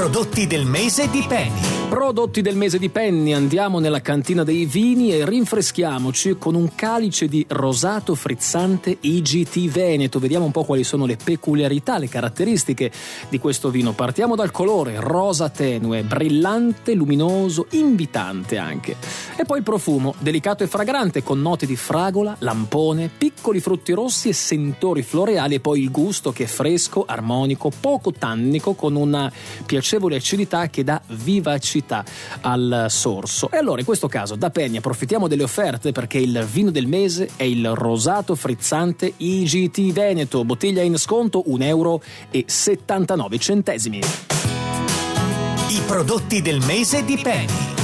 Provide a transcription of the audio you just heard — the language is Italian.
prodotti del mese di Penny. Prodotti del mese di Penny, andiamo nella cantina dei vini e rinfreschiamoci con un calice di rosato frizzante IGT Veneto. Vediamo un po' quali sono le peculiarità, le caratteristiche di questo vino. Partiamo dal colore, rosa tenue, brillante, luminoso, invitante anche. E poi il profumo, delicato e fragrante con note di fragola, lampone, piccoli frutti rossi e sentori floreali, e poi il gusto che è fresco, armonico, poco tannico, con una piacevole acidità che dà vivacità al sorso. E allora in questo caso da Penny approfittiamo delle offerte, perché il vino del mese è il rosato frizzante IGT Veneto, bottiglia in sconto €1,79. I prodotti del mese di Penny.